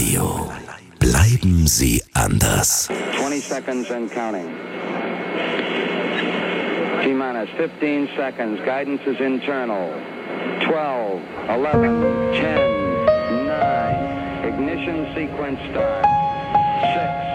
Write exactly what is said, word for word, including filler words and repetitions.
Radio. Bleiben Sie anders. twenty seconds and counting. T-minus fifteen seconds. Guidance is internal. twelve, eleven, ten, nine. Ignition sequence start. six.